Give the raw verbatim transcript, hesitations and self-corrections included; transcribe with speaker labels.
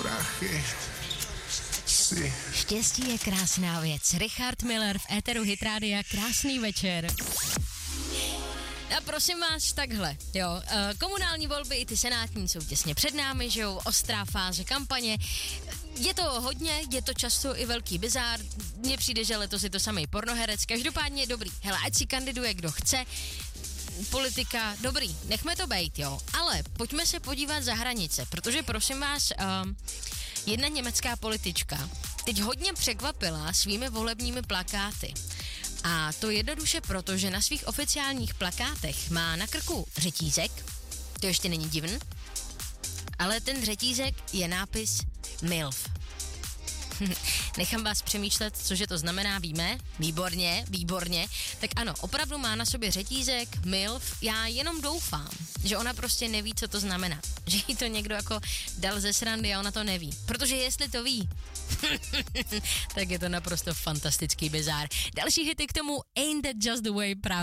Speaker 1: prachy si.
Speaker 2: Štěstí je krásná věc. Richard Miller v éteru Hit Rádia. Krásný večer. A prosím vás, takhle, jo, komunální volby i ty senátní jsou těsně před námi, že jo, ostrá fáze kampaně. Je to hodně, je to často i velký bizár, mně přijde, že letos je to samý pornoherec, každopádně dobrý, hele, ať si kandiduje, kdo chce, politika, dobrý, nechme to bejt, jo, ale pojďme se podívat za hranice, protože prosím vás, um, jedna německá politička teď hodně překvapila svými volebními plakáty. A to jednoduše proto, že na svých oficiálních plakátech má na krku řetízek, to ještě není divný, ale ten řetízek je nápis MILF. Nechám vás přemýšlet, cože to znamená, víme? Výborně, výborně. Tak ano, opravdu má na sobě řetízek MILF, já jenom doufám, že ona prostě neví, co to znamená. Že jí to někdo jako dal ze srandy a ona to neví. Protože jestli to ví, tak je to naprosto fantastický bizár. Další hity k tomu Ain't That Just The Way právě.